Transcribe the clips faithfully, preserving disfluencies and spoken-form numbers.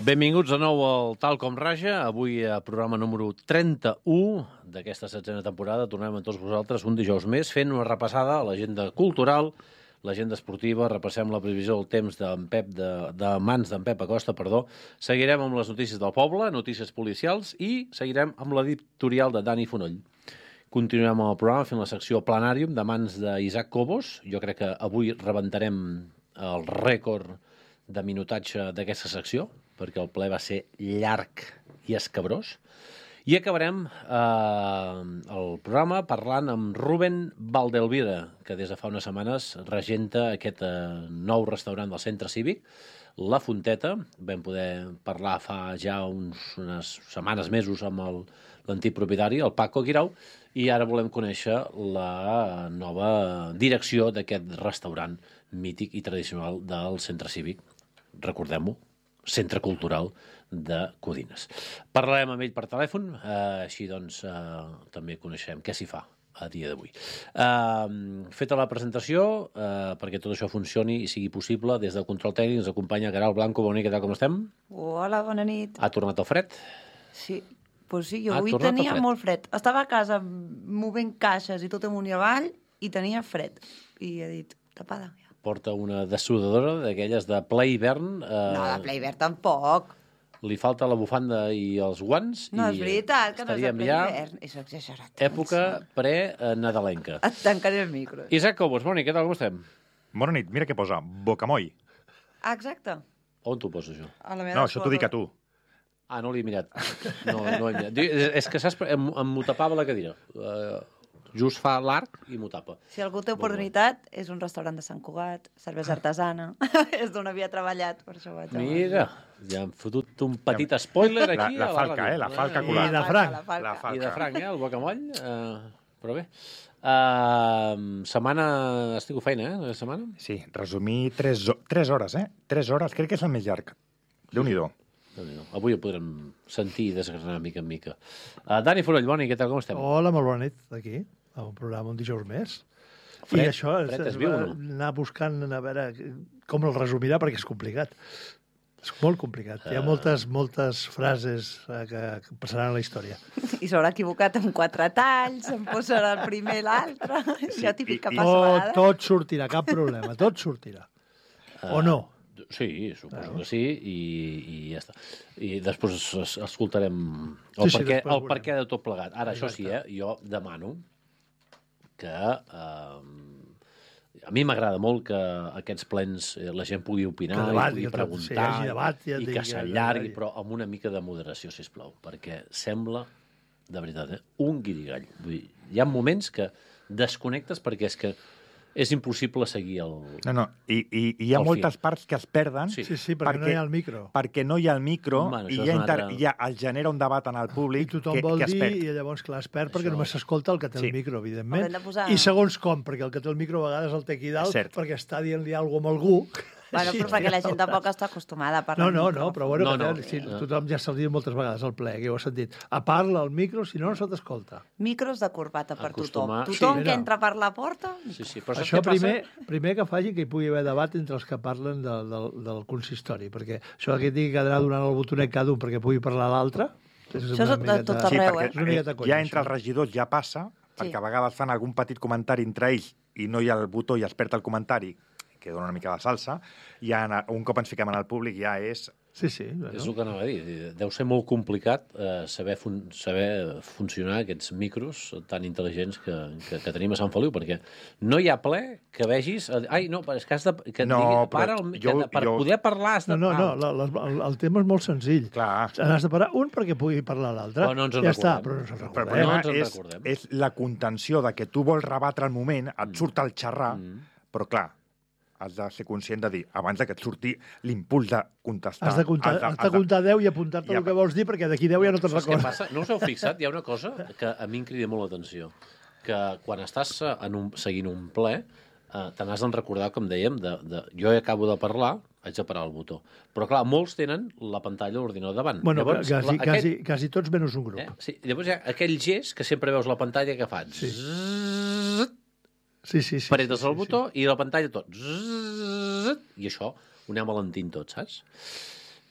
Benvinguts de nou al Tal com Raja. Avui a programa número trenta-u d'aquesta setzena temporada. Tornem amb tots vosaltres un dijous més fent una repassada a l'agenda cultural, l'agenda esportiva. Repassem la previsió del temps d'en Pep, de, de mans d'en Pep Acosta, perdó. Seguirem amb les notícies del poble, notícies policials i seguirem amb l'editorial de Dani Fonoll. Continuem amb el programa fent la secció Planàrium de mans d'Isaac Cobos. Jo crec que avui rebentarem el rècord de minutatge d'aquesta secció, perquè el ple va ser llarg i escabrós. I acabarem eh, el programa parlant amb Rubén Valdelvira, que des de fa unes setmanes regenta aquest eh, nou restaurant del centre cívic, La Fonteta. Vam poder parlar fa ja uns, unes setmanes, mesos, amb el, l'antic propietari, el Paco Guirau, i ara volem conèixer la nova direcció d'aquest restaurant mític i tradicional del centre cívic. Recordem-ho, Centre Cultural de Codines. Parlarem amb ell per telèfon, eh, així doncs eh, també coneixem què s'hi fa a dia d'avui. Eh, feta la presentació, eh, perquè tot això funcioni i sigui possible, des del control tècnic ens acompanya Caral Blanco. Bona nit, què tal, com estem? Hola, bona nit. Ha tornat el fred? Sí, pues sí, jo Ha avui tornat el tenia fred. molt fred. Estava a casa movent caixes i tot amunt i avall i tenia fred. I he dit, tapada, ja. Porta una dessudadora d'aquelles de ple hivern. Eh, No, de ple hivern tampoc. Li falta la bufanda i els guants. No, i és veritat, que no és de estaríem ple ja hivern. És exagerat. època pre-nadalenca. Et tancaré el micro. Isaac Cobos, bona nit, què tal, com estem? Bona nit, mira què posa, bocamoll. Ah, exacte. On t'ho poso, això? A la meva No, això t'ho dic a tu. Ah, no l'he mirat. No, no he mirat. Dic, És que saps, em, em m'ho tapava la cadira. Uh, just fa l'arc i m'ho tapa. Si algú té oportunitat, és un restaurant de Sant Cugat, cervesa artesana. És d'on havia treballat, per això vaig a... Mira, ja hem fotut un petit spoiler La, aquí. la a falca, ràdio. eh? La falca Ah, colar. I de Frank. La falca. La falca. I de Frank, eh? El bocamoll. Uh, però bé. Uh, setmana... Estic a feina, eh? La setmana? Sí, resumir tres, ho- tres hores, eh? Tres hores, crec que és el més llarg. Déu-n'hi-do. No, avui ho podrem sentir i desgranar mica en mica. Uh, Dani Fonoll, bona nit, què tal, com estem? Hola, molt bona nit, aquí, a un programa un dijous més. Fred, I això és, Fred, és es viu va o no? anar buscant a veure com el resumirà, perquè és complicat. És molt complicat. Hi ha moltes, moltes frases eh, que, que passaran a la història. I s'haurà equivocat amb quatre talls, em posarà el primer i l'altre. És Sí, ja típic que i- i- passa a Tot, vegades. tot sortirà, cap problema, tot sortirà. O no? Sí, suposo que sí, i, i ja està. I després es- es- escoltarem el, Sí, sí, per, què, després el per veurem. què de tot plegat. Ara, això sí, eh, Exacte. jo demano que... Eh, a mi m'agrada molt que aquests plens eh, la gent pugui opinar, Que debat, i pugui que tot- preguntar, sí, hi hagi debat, ja et i dic, que que s'allargui, hi hagi. però amb una mica de moderació, sisplau, perquè sembla, de veritat, eh, un guirigall. Vull dir, hi ha moments que desconnectes perquè és que és impossible seguir el... No, no, i, i, i hi ha Al moltes fil. parts que es perden Sí. Sí, sí, perquè, no hi ha el micro. perquè no hi ha el micro Bueno, i això és ja, una inter, altra- ja es genera un debat en el I públic tothom que, vol que es dir, perd. i llavors, clar, es perd perquè Això- només s'escolta el que té Sí. el micro, evidentment. Haurem de posar- I segons com, perquè el que té el micro a vegades el té aquí dalt, És cert. perquè està dient-li alguna cosa amb algú. Bueno, Sí, però perquè la gent sí, tampoc està acostumada a parlar No, no, al no, micròfon. però bueno, No, no, no. si, No. tothom ja s'ha dit moltes vegades al ple, que ho ha sentit. A parla al micro, si no, no se t'escolta. Micros de corbata per Acostumar- tothom. Sí, Tothom mira. que entra per la porta... Sí, sí, però saps Això què passa? primer, primer que faci que hi pugui haver debat entre els que parlen de, del, del consistori, perquè això que digui que ha d'anar donant el botonet cada un perquè pugui parlar l'altre... És Això és una tot- miqueta- tot Sí, arreu, perquè eh? És una miqueta conya, ja entre això. els regidors ja passa, Sí. perquè a vegades fan algun petit comentari entre ells i no hi ha el botó i es perd el comentari, que dona una mica de salsa, i ja en- un cop ens fiquem en el públic ja és... Sí, sí. Bueno. És el que anava a dir. Deu ser molt complicat eh, saber, fun saber funcionar aquests micros tan intel·ligents que, que, que tenim a Sant Feliu, perquè no hi ha ple que vegis... eh, Ai, no, però és que has de... Que et No, digui, però para el, jo- que, per jo- poder parlar has de... No, no, no, Ah, la, la, el, el tema és molt senzill. Clar. N'has de parar un perquè pugui parlar l'altre. Però no ens en ja està, recordem. però no ens en Però el recordem. problema No ens en és, recordem. és la contenció de que tu vols rebatre el moment, et surt el xerrar, però clar, has de ser conscient de dir, abans de que et surti l'impuls de contestar... Has de comptar, has de comptar deu i apuntar-te Ja- el que vols dir, perquè d'aquí deu ja no te'n Saps què recordes. passa? No us heu fixat? Hi ha una cosa que a mi em crida molt l'atenció, que quan estàs eh, en un, seguint un ple, eh, te n'has de recordar, com dèiem, de, de, jo acabo de parlar, haig de parar el botó. Però, clar, molts tenen la pantalla de l'ordinador davant. Bueno, llavors, quasi, la, quasi, quasi tots menys un grup. eh, sí, llavors hi ha aquell gest que sempre veus la pantalla que fa. Sí. Zzzt, Sí, sí, sí. Paretes sí, el sí, botó i la pantalla tot. Zzzt, I això ho anem alentint tot, saps?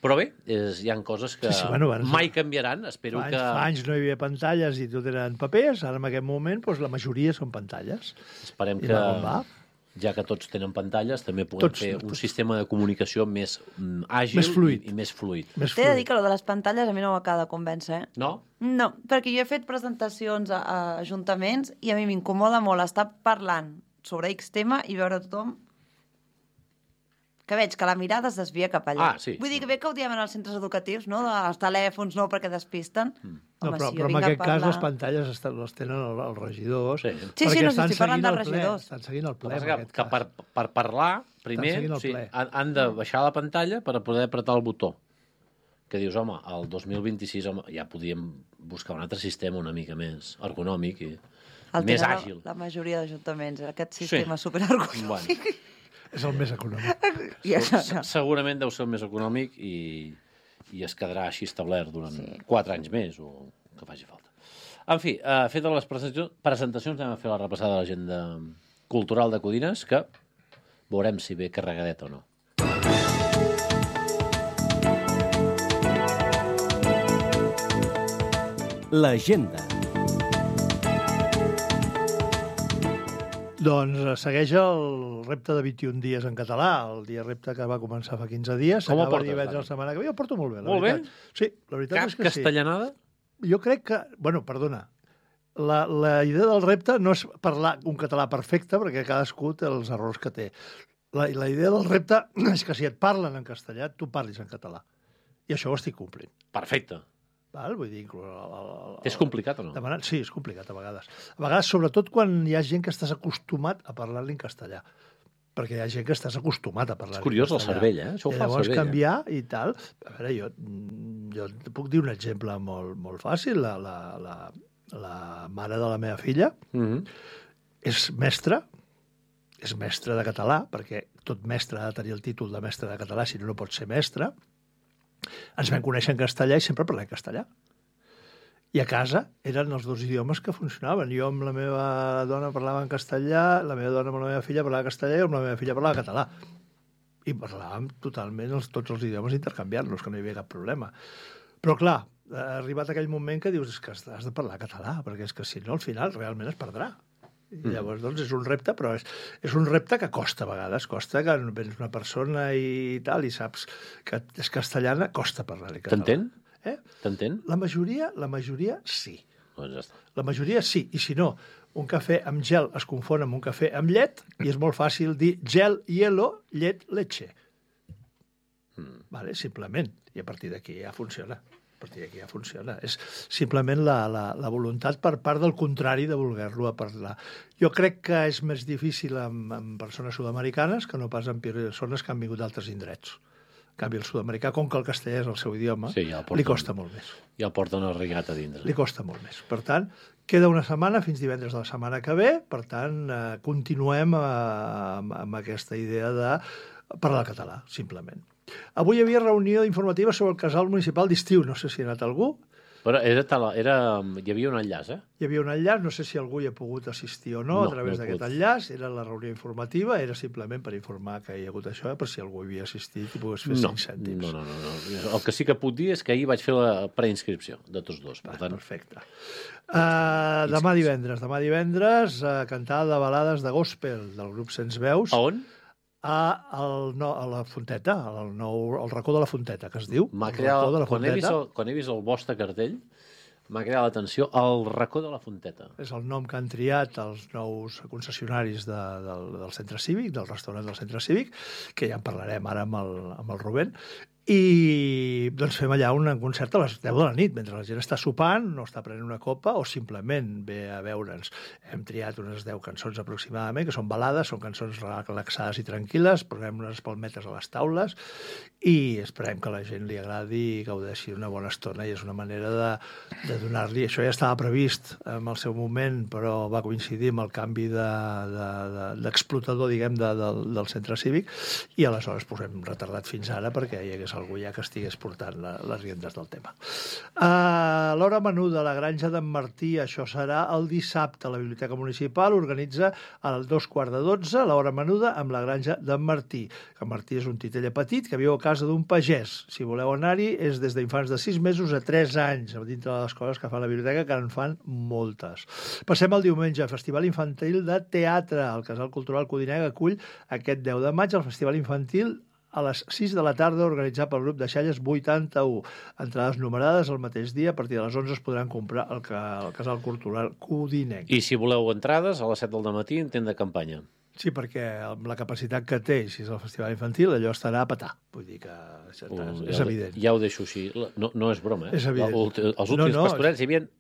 Però bé, és, hi ha coses que Sí, sí, bueno, bueno, mai canviaran. Espero Fa anys, que... fa anys no hi havia pantalles i tot eren papers, ara en aquest moment doncs, la majoria són pantalles. Esperem I que, va com va. ja que tots tenen pantalles, també puguem Tots, fer un tots. sistema de comunicació més mm, àgil Més fluid. I, i més fluid. Més T'he de fluid. dir que allò de les pantalles a mi no m'acaba de convèncer, eh? No? No, perquè jo he fet presentacions a, a ajuntaments i a mi m'incomoda molt estar parlant sobre X tema i veure tothom que veig que la mirada es desvia cap allà. Ah, sí. Vull dir que bé que ho diem en els centres educatius, no? Els telèfons no, perquè despisten. Mm. No, però, però en aquest cas les pantalles estan, les tenen els, els regidors. Sí. Sí, sí, perquè no, si estan estic parlant seguint de el ple, regidors. Estan seguint el ple, Que, en que, aquest que per, cas. per parlar, primer, seguint el sí, ple. han, han de baixar la pantalla per poder apretar el botó. Que dius, home, el dos mil vint-i-sis home, ja podíem buscar un altre sistema una mica més ergonòmic i El més tenen àgil. La, la majoria d'ajuntaments, aquest sistema Sí. superergonòmic. Bueno, És el més econòmic. I això, se- segurament deu ser el més econòmic i, i es quedarà així establert durant sí. quatre anys més o que faci falta. En fi, eh, fetes les presentacions, presentacions, anem a fer la repassada de l'agenda cultural de Codines, que veurem si ve carregadet o no. L'agenda. Doncs eh, segueix el repte de vint i un dies en català, el dia repte que va començar fa quinze dies. Com ho s'acaba portes, divendres Dani? la setmana que ve. Jo ho porto molt bé, la Molt bé? veritat. Sí, la veritat Cap és que sí. castellanada? Jo crec que... Bueno, perdona. La, la idea del repte no és parlar un català perfecte, perquè cadascú té els errors que té. La, la idea del repte és que si et parlen en castellà, tu parlis en català. I això ho estic complint. Perfecte. Val? Vull dir, inclús... El, el, el, És complicat o no? Demanant, sí, és complicat a vegades. A vegades, sobretot quan hi ha gent que estàs acostumat a parlar-li en castellà. Perquè hi ha gent que estàs acostumat a parlar-li És curiós en el castellà. cervell, eh? Això ho I fa el llavors cervell, eh? canviar i tal... A veure, jo, jo et puc dir un exemple molt, molt fàcil. La, la, la, la mare de la meva filla Mm -hmm. és mestra, és mestra de català, perquè tot mestre ha de tenir el títol de mestre de català, si no, no pot ser mestre. Ens vam conèixer en castellà i sempre parlem castellà. I a casa eren els dos idiomes que funcionaven. Jo amb la meva dona parlava en castellà, la meva dona amb la meva filla parlava castellà i amb la meva filla parlava català. I parlàvem totalment els, tots els idiomes intercanviant-los, que no hi havia cap problema. Però, clar, ha arribat aquell moment que dius és que has de parlar català, perquè és que si no, al final realment es perdrà. I llavors, doncs, és un repte, però és, és un repte que costa a vegades. Costa que vens una persona i tal, i saps que és castellana, costa parlar-li català. T'entén? Eh? T'entén? La majoria, la majoria sí. Doncs ja està. La majoria sí, i si no, un cafè amb gel es confon amb un cafè amb llet i és molt fàcil dir gel, hielo, llet, leche. Mm. Vale? Simplement. I a partir d'aquí ja funciona. A partir d'aquí ja funciona. És simplement la, la, la voluntat per part del contrari de voler-lo a parlar. Jo crec que és més difícil amb, amb persones sud-americanes que no pas amb persones que han vingut d'altres indrets. En canvi, el sud-americà, com que el castellà és el seu idioma, Sí, ja el porten. li costa molt més. Ja el porten arregat a dintre. Li costa molt més. Per tant, queda una setmana fins divendres de la setmana que ve, per tant, eh, continuem eh, amb, amb aquesta idea de parlar català, simplement. Avui hi havia reunió informativa sobre el casal municipal d'estiu. No sé si ha anat algú. Però era, tala, era, hi havia un enllaç, eh? Hi havia un enllaç, no sé si algú hi ha pogut assistir o no, No, a través no he d'aquest pogut. enllaç. Era la reunió informativa, era simplement per informar que hi ha hagut això, per si algú hi havia assistit i pogués fer No, cinc cèntims. no, no, no, no. El que sí que puc dir és que ahir vaig fer la preinscripció de tots dos. Per Va, tant, perfecte. Uh, demà divendres, demà divendres, uh, cantada de balades de gospel del grup Sens Veus a on? a, el, no, a la Fonteta, al nou, al racó de la Fonteta, que es diu. M'ha El creat, racó de la quan, he vist Fonteta. el, quan he vist el vostre cartell, m'ha creat l'atenció el racó de la Fonteta. És el nom que han triat els nous concessionaris de, del, del centre cívic, del restaurant del centre cívic, que ja en parlarem ara amb el, amb el Rubén. I doncs fem allà un concert a les deu de la nit, mentre la gent està sopant, no està prenent una copa o simplement ve a veure'ns. Hem triat unes deu cançons aproximadament, que són balades, són cançons relaxades i tranquil·les, posem unes palmetes a les taules i esperem que a la gent li agradi i gaudeixi una bona estona, i és una manera de, de donar-li... Això ja estava previst en el seu moment, però va coincidir amb el canvi d'explotador, de, de, de, diguem, de, de, del centre cívic, i aleshores pues, hem retardat fins ara perquè hi hagués trobés algú ja que estigués portant la, les riendes del tema. Uh, L'hora menuda a la Granja d'en Martí, això serà el dissabte. La Biblioteca Municipal organitza a dos quarts de dotze l'hora menuda amb la Granja d'en Martí. En Martí és un titella petit que viu a casa d'un pagès. Si voleu anar-hi, és des d'infants de sis mesos a tres anys, dintre de les coses que fa la biblioteca, que en fan moltes. Passem al diumenge, Festival Infantil de Teatre. El Casal Cultural Codinenc acull aquest deu de maig el Festival Infantil a les sis de la tarda, organitzat pel grup de Xalles vuitanta-u. Entrades numerades el mateix dia, a partir de les onze es podran comprar al el Casal Cultural Codinenc. I si voleu entrades, a les set del matí, intent de campanya. Sí, perquè amb la capacitat que té, si és el festival infantil, allò estarà a petar. Vull dir que és, Uh, és ja, evident. Ja ho deixo així. No, no és broma, eh? És evident. La, els últims no, no, pastorets hi havia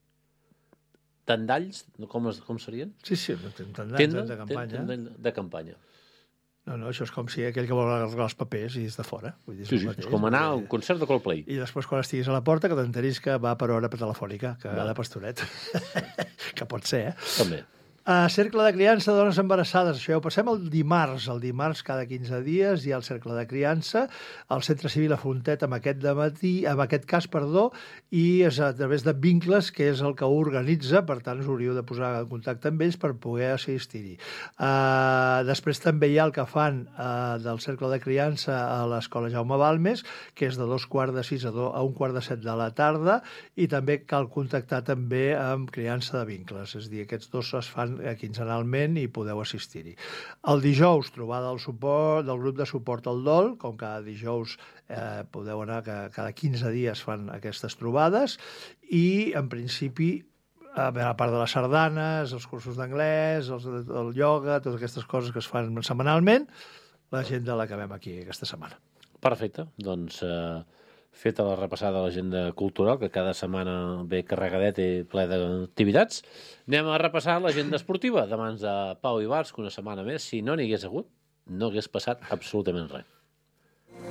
tendalls, com, es, com serien? Sí, sí, tendalls Tenda, de campanya. Tenda de campanya. No, no, això és com si aquell que vol arreglar els papers i és de fora. Vull dir, és sí, sí, és com anar a un concert de Coldplay. I després, quan estiguis a la porta, que t'enteris que va per hora per telefònica, que va de pastoret. Que pot ser, eh? També. Uh, cercle de criança de dones embarassades, això ja ho passem el dimarts. El dimarts cada quinze dies hi ha el cercle de criança al Centre Civil a Fontet amb aquest, de matí, amb aquest cas, perdó, i és a través de Vincles, que és el que ho organitza, per tant us hauríeu de posar en contacte amb ells per poder assistir-hi. Uh, després també hi ha el que fan uh, del cercle de criança a l'Escola Jaume Balmes, que és de dos quarts de sis a, do, a un quart de set de la tarda, i també cal contactar també amb criança de Vincles, és a dir, aquests dos es fan quinzenalment i podeu assistir-hi. El dijous, trobada del, suport, del grup de suport al dol, com cada dijous eh, podeu anar, que cada quinze dies fan aquestes trobades, i en principi, a part de les sardanes, els cursos d'anglès, el ioga, totes aquestes coses que es fan setmanalment, l'agenda l'acabem aquí aquesta setmana. Perfecte, doncs eh, feta la repassada de l'agenda cultural, que cada setmana ve carregadet i ple d'activitats, anem a repassar l'agenda esportiva de mans de Pau Ibars, que una setmana més, si no n'hi hagués hagut, no hagués passat absolutament res.